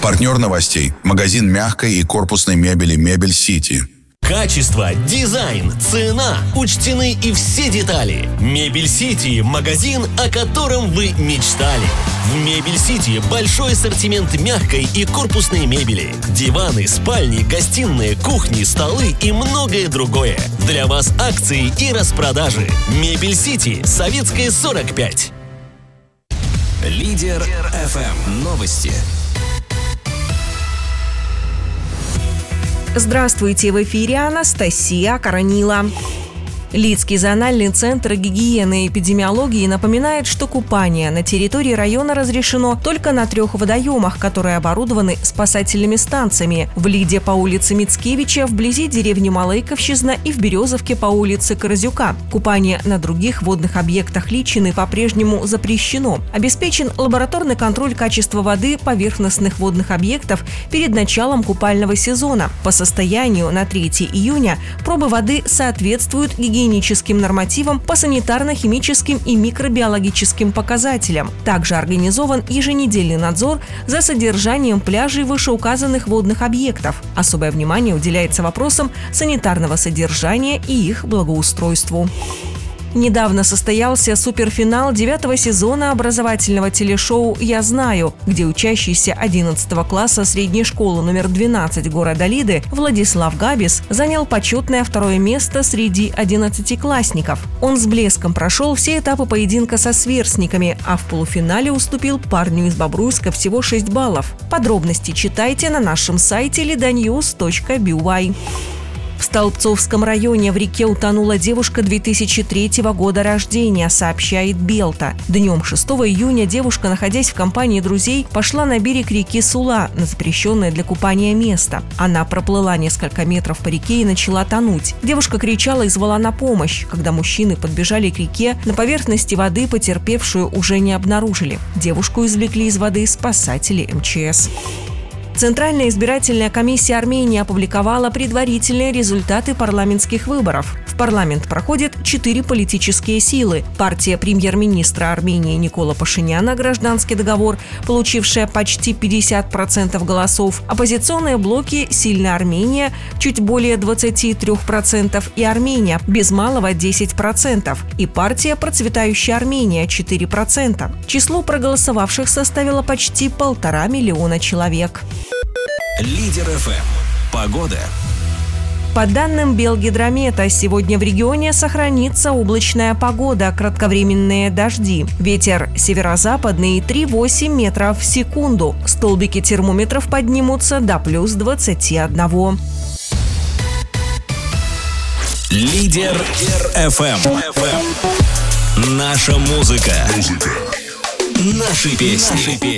Партнер новостей – магазин мягкой и корпусной мебели «Мебель Сити». Качество, дизайн, цена. Учтены и все детали. Мебель Сити – магазин, о котором вы мечтали. В Мебель Сити большой ассортимент мягкой и корпусной мебели. Диваны, спальни, гостиные, кухни, столы и многое другое. Для вас акции и распродажи. Мебель Сити, Советская, 45. Лидер ФМ. Новости. Здравствуйте, в эфире Анастасия Коронила. Лидский зональный центр гигиены и эпидемиологии напоминает, что купание на территории района разрешено только на 3 водоемах, которые оборудованы спасательными станциями: в Лиде по улице Мицкевича, вблизи деревни Малейковщизна и в Березовке по улице Корозюка. Купание на других водных объектах Личины по-прежнему запрещено. Обеспечен лабораторный контроль качества воды поверхностных водных объектов перед началом купального сезона. По состоянию на 3 июня пробы воды соответствуют гигиеническим нормативам по санитарно-химическим и микробиологическим показателям. Также организован еженедельный надзор за содержанием пляжей вышеуказанных водных объектов. Особое внимание уделяется вопросам санитарного содержания и их благоустройству. Недавно состоялся суперфинал 9-го сезона образовательного телешоу «Я знаю», где учащийся 11 класса средней школы номер 12 города Лиды Владислав Габис занял почетное 2-е место среди 11-классников. Он с блеском прошел все этапы поединка со сверстниками, а в полуфинале уступил парню из Бобруйска всего 6 баллов. Подробности читайте на нашем сайте lidanews.by. В Столбцовском районе в реке утонула девушка 2003 года рождения, сообщает Белта. Днем 6 июня девушка, находясь в компании друзей, пошла на берег реки Сула, на запрещенное для купания место. Она проплыла несколько метров по реке и начала тонуть. Девушка кричала и звала на помощь. Когда мужчины подбежали к реке, на поверхности воды потерпевшую уже не обнаружили. Девушку извлекли из воды спасатели МЧС. Центральная избирательная комиссия Армении опубликовала предварительные результаты парламентских выборов. В парламент проходят 4 политические силы. Партия премьер-министра Армении Никола Пашиняна «Гражданский договор», получившая почти 50% голосов, оппозиционные блоки «Сильная Армения» чуть более 23% и «Армения» без малого 10%, и партия «Процветающая Армения» 4%. Число проголосовавших составило почти 1,5 миллиона человек. Лидер ФМ. Погода. По данным Белгидромета, сегодня в регионе сохранится облачная погода, кратковременные дожди. Ветер северо-западный 3,8 метров в секунду. Столбики термометров поднимутся до плюс 21. Лидер ФМ. Наша музыка. Наши песни.